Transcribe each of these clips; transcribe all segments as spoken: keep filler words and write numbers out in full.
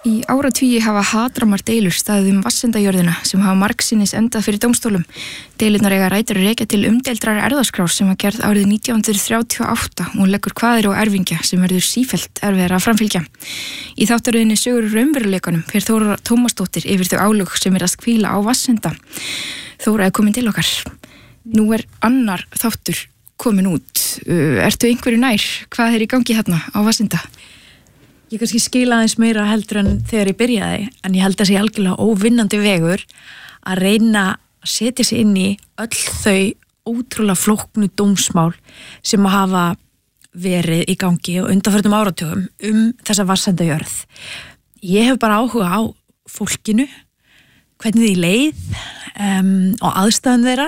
Í áratugi hafa hatramar deilur staðið um vassendajörðina sem hafa margsinnis endað fyrir dómstólum. Deilurnar eiga rætur að rekja til umdeildrar erfðaskrár sem var gerð árið nítján hundruð þrjátíu og átta og leggur kvaðir og erfingja sem verður sífellt erfiðara að framfylgja. Í þáttaröðinni Sögur úr raunveruleikanum fer Þóra Tómasdóttir yfir þau álög sem er að hvíla á vassenda. Þóra er komin til okkar. Nú er annar þáttur komin út. Ertu einhverju nær? Hvað er í gangi hérna á vassenda? Ég kannski skila aðeins meira heldur en þegar ég byrjaði, en ég held að sé algjörlega óvinnandi vegur að reyna að setja sig inn í öll þau ótrúlega flóknu dómsmál sem að hafa verið í gangi og undanförnum áratugum um þessa vassendajörð. Ég hef bara áhuga á fólkinu, hvernig því leið um, og aðstæðum þeirra,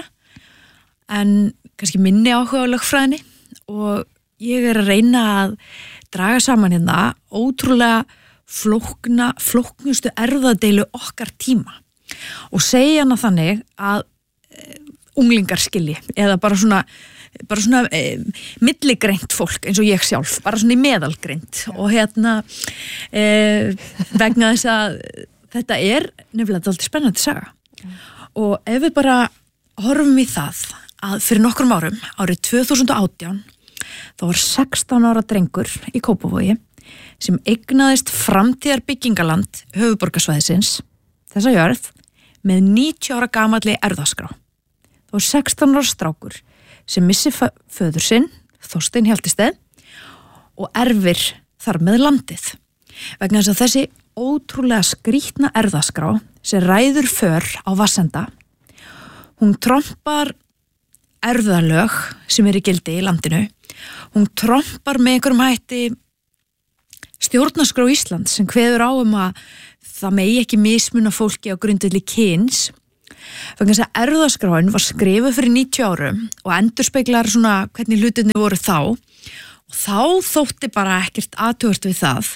en kannski minni áhuga á lögfræðinni og ég er að reyna að draga saman hérna ótrúlega flókna, flóknustu erfðadeilu okkar tíma og segja hana þannig að e, unglingar skilji eða bara svona, bara svona e, milligreint fólk eins og ég sjálf, bara svona í meðalgreint og hérna e, vegna þess að þetta er nefnilega alltaf spennandi saga og ef við bara horfum í það að fyrir nokkrum árum, árið tvö þúsund og átján þá var sextán ára drengur í Kópavogi sem eignaðist framtíðar byggingaland höfuðborgarsvæðisins, þessa jörð, með níutíu ára gamalli erfðaskrá. Það var sextán ára strákur sem missi föður sinn, Þorstein Hjaltisteð, og erfir þar með landið. Vegna þess að þessi ótrúlega skrýtna erfðaskrá sem ræður för á vassenda, hún trompar erfðalög sem er í gildi í landinu. Hún trompar með einhverjum hætti stjórnarskrá Íslands sem kveður á um að það megi ekki mismuna fólki á grundvelli kyns. Vegna þess að erfðaskráin var skrifuð fyrir níutíu árum og endurspeglar svona hvernig hlutirnir voru þá og þá þótti bara ekkert athugavert við það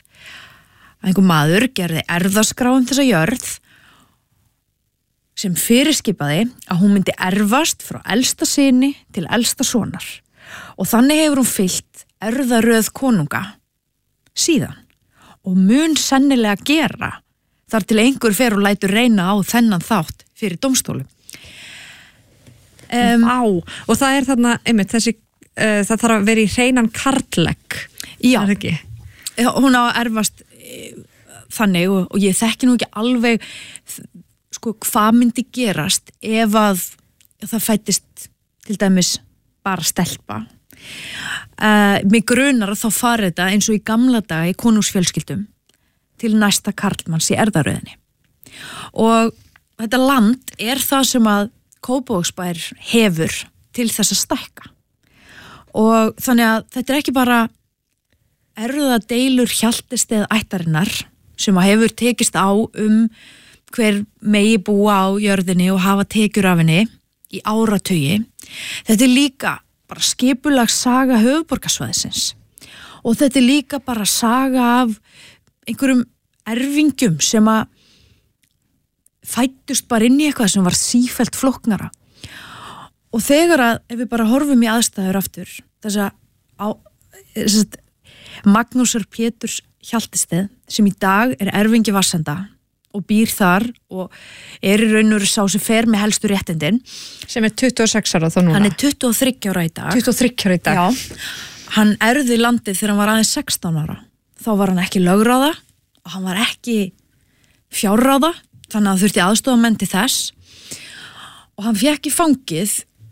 að einhver maður gerði erfðaskrá um þessa jörð sem fyrirskipaði að hún myndi erfast frá elsta syni til elsta sonar. Og þannig hefur hún fylgt erfðaröð konunga síðan og mun sennilega gera þar til einhver fer og lætur reyna á þennan þátt fyrir dómstólum. Um, á, og það er þarna, einmitt, þessi, uh, það þarf að vera í hreinan karllegg. Já, er ekki? Hún á að erfast e, þannig og, og ég þekki nú ekki alveg sko hvað myndi gerast ef að ef það fættist til dæmis bara stelpa. Uh, mig grunar að þá fari þetta eins og í gamla daga í konungsfjölskyldum til næsta karlmanns í erfðaröðinni. Og þetta land er það sem að Kópavogsbær hefur til þess að stækka. Og þannig að þetta er ekki bara erfðadeilur Hjaltisteð ættarinnar sem að hefur tekist á um hver megi búa á jörðinni og hafa tekjur af henni í áratugi. Þetta er líka bara skipulags saga höfuðborgarsvæðisins og þetta er líka bara saga af einhverjum erfingjum sem að fættust bara inn í eitthvað sem var sífellt flóknara og þegar að ef við bara horfum í aðstæður aftur þess að Magnúsar Péturs Hjaltisteð sem í dag er erfingi vassenda og býr þar og er í raun og veru sá sem fer með helstu réttindin sem er tuttugu og sex ára þá núna. Hann er tuttugu og þriggja ára í dag. tuttugu og þriggja ára í dag. Já. Hann erfði landið þegar hann var aðeins sextán ára. Þá var hann ekki lögráða og hann var ekki fjárráða, þannig að þurfti aðstofamenn til þess og hann fékk í fangið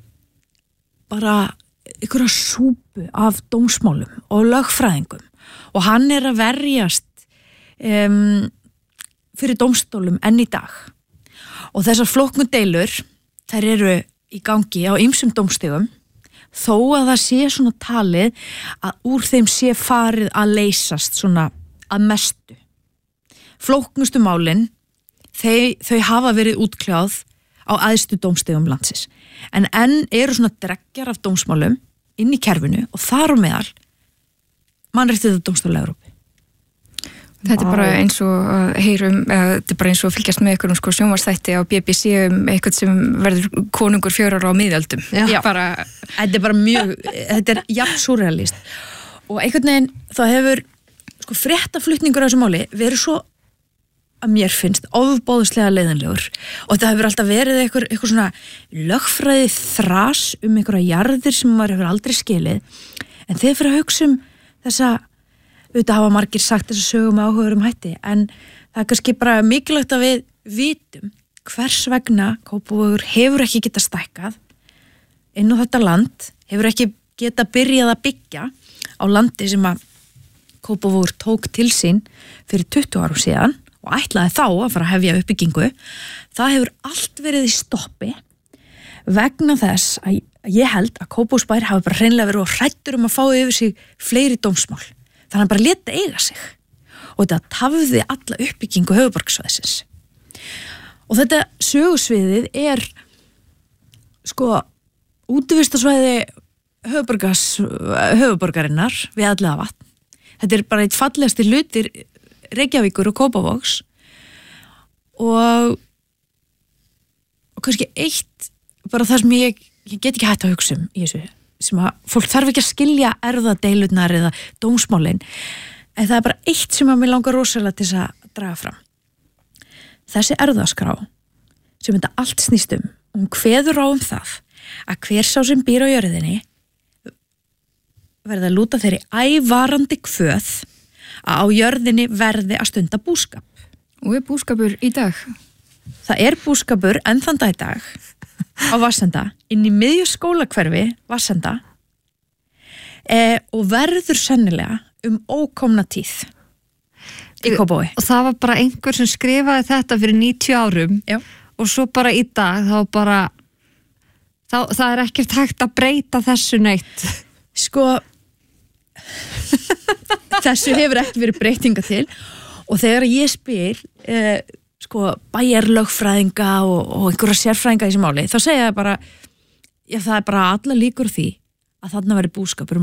bara einhverja súpu af dómsmálum og lögfræðingum og hann er að verjast um, fyrir dómstólum enn í dag og þessar flóknu deilur þær eru í gangi á ýmsum dómstigum þó að það sé svona talið að úr þeim sé farið að leysast svona að mestu. Flóknustu málin þau, þau hafa verið útkljáð á æðstu dómstigum landsins en enn eru svona dreggjar af dómsmálum inn í kerfinu og þar á meðal Mannréttindadómstóll Evrópu. Þetta er bara eins og heyrum, þetta er bara eins og fylgjast með einhverjum sko sjónvarpsþætti á B B C um eitthvað sem verður konungur fjögur ára á miðöldum. Já, bara þetta er bara mjög, þetta er jafn súrrealist og einhvern veginn þá hefur sko fréttaflutningur á þessu máli verið svo að mér finnst ofbóðslega leiðinlegur og það hefur alltaf verið eitthvað, eitthvað svona lögfræði þras um einhverja jarðir sem maður hefur aldrei skilið en þeir fyrir að hugsa um þessa, auðvitað hafa margir sagt þessa sögum áhugaður um hætti en það er kannski bara mikilvægt að við vitum hvers vegna Kópavogur hefur ekki getað stækkað inn á þetta land, hefur ekki getað byrjað að byggja á landi sem að Kópavogur tók til sín fyrir tuttugu árum síðan og ætlaði þá að fara að hefja uppbyggingu, það hefur allt verið í stoppi vegna þess að ég held að Kópavogsbær hafi bara hreinlega verið og hræddur um að fá yfir sig fleiri dómsmál. Þannig að hann bara lét eiga sig og þetta tafði alla uppbyggingu höfuðborgarsvæðisins. Og þetta sögusviðið er sko útivistarsvæði höfuðborgarinnar við Elliðavatn. Þetta er bara eitt fallegasti hlutir Reykjavíkur og Kópavogs og, og kannski eitt bara það sem ég, ég get ekki hægt að hugsa um í þessu, sem að fólk þarf ekki að skilja erfðadeilurnar eða dómsmálin, en það er bara eitt sem að mér langar rosalega til þess að draga fram. Þessi erfðaskrá sem þetta allt snýst um, hún kveður á um það að hver sá sem býr á jörðinni verði að lúta þeirri ævarandi kvöð að á jörðinni verði að stunda búskap. Og er búskapur í dag? Það er búskapur enn þann dag í dag á Vassenda, inn í miðju skólakverfi Vassenda e, og verður sennilega um ókomna tíð í Kópavogi. Og það var bara einhver sem skrifaði þetta fyrir níutíu árum. Já. Og svo bara í dag þá bara þá, það er ekkert hægt að breyta þessu neitt. Sko þessu hefur ekki verið breytinga til og þegar ég spyr eh, sko bæjarlögfræðinga og, og einhverja sérfræðinga í þessu máli þá segja ég bara já, það er bara alla líkur því að þarna verið búskapur um